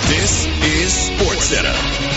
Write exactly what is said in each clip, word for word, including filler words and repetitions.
This is Sports Center.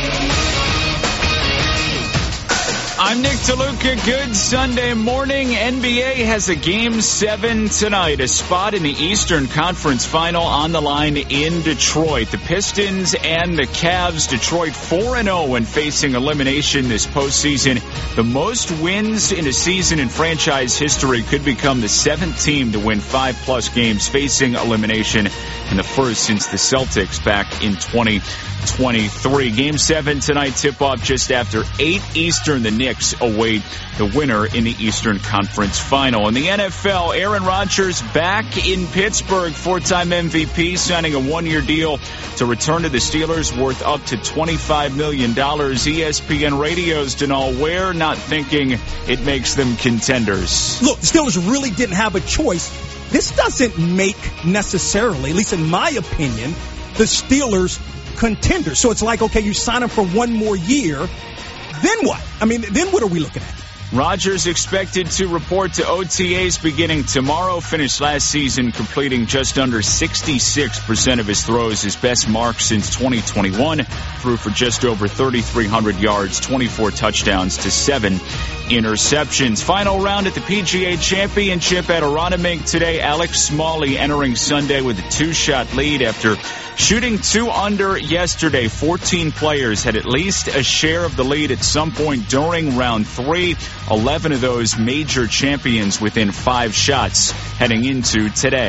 I'm Nick DeLuca. Good Sunday morning. N B A has a game seven tonight, a spot in the Eastern Conference Final on the line in Detroit. The Pistons and the Cavs. Detroit four and oh when facing elimination this postseason. The most wins in a season in franchise history, could become the seventh team to win five plus games facing elimination, and the first since the Celtics back in twenty twenty-three. Game seven tonight, tip-off just after eight Eastern. The Knicks await the winner in the Eastern Conference Final. In the N F L, Aaron Rodgers back in Pittsburgh, four-time M V P, signing a one-year deal to return to the Steelers worth up to twenty-five million dollars. E S P N Radio's Denal Ware not thinking it makes them contenders. Look, the Steelers really didn't have a choice. This doesn't make necessarily, at least in my opinion, the Steelers contenders. So it's like, okay, you sign them for one more year. Then what? I mean, then what are we looking at? Rodgers expected to report to O T As beginning tomorrow. Finished last season completing just under sixty-six percent of his throws, his best mark since twenty twenty-one. Threw for just over thirty-three hundred yards, twenty-four touchdowns to seven interceptions. Final round at the P G A Championship at Aronimink today. Alex Smalley entering Sunday with a two-shot lead after shooting two under yesterday. fourteen players had at least a share of the lead at some point during round three. eleven of those major champions within five shots heading into today.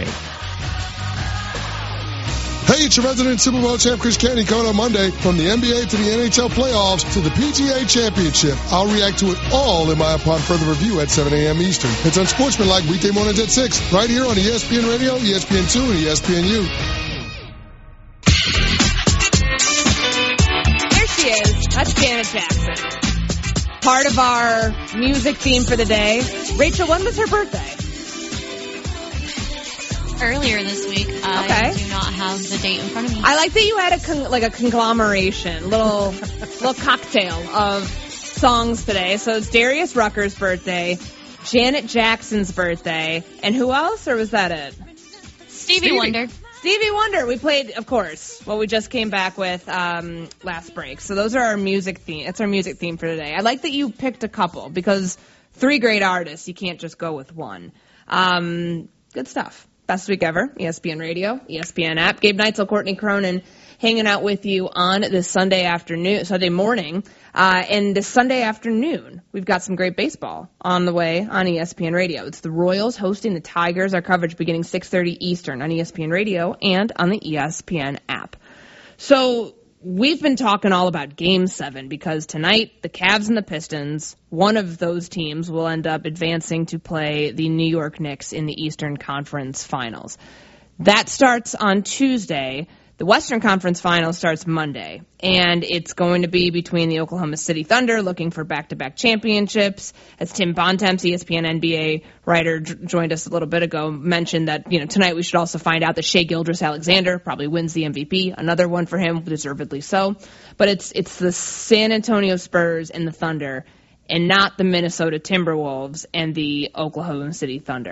Hey, it's your resident Super Bowl champ Chris Canty coming on Monday. From the N B A to the N H L playoffs to the P G A Championship. I'll react to it all in my upon further review at seven a.m. Eastern. It's Unsportsmanlike weekday mornings at six, right here on E S P N Radio, E S P N two, and E S P N U. There she is. That's Janet Jackson. Part of our music theme for the day. Rachel, when was her birthday? Earlier this week. I Okay. do not have the date in front of me. I like that you had a con- like a conglomeration, little little cocktail of songs today. So it's Darius Rucker's birthday, Janet Jackson's birthday, and who else, or was that it? Stevie, Stevie. Wonder. Stevie Wonder. We played, of course, what we just came back with um, last break. So those are our music theme. That's our music theme for today. I like that you picked a couple because three great artists. You can't just go with one. Um, good stuff. Best week ever. E S P N Radio, E S P N app. Gabe Neitzel, Courtney Cronin, hanging out with you on this Sunday afternoon, Sunday morning. Uh, and this Sunday afternoon, we've got some great baseball on the way on E S P N Radio. It's the Royals hosting the Tigers. Our coverage beginning six thirty Eastern on E S P N Radio and on the E S P N app. So we've been talking all about Game seven because tonight the Cavs and the Pistons, one of those teams will end up advancing to play the New York Knicks in the Eastern Conference Finals. That starts on Tuesday. The Western Conference Finals starts Monday, and it's going to be between the Oklahoma City Thunder looking for back-to-back championships. As Tim Bontemps, E S P N N B A writer, j- joined us a little bit ago, mentioned that, you know, tonight we should also find out that Shai Gilgeous-Alexander probably wins the M V P. Another one for him, deservedly so. But it's it's the San Antonio Spurs and the Thunder, and not the Minnesota Timberwolves and the Oklahoma City Thunder.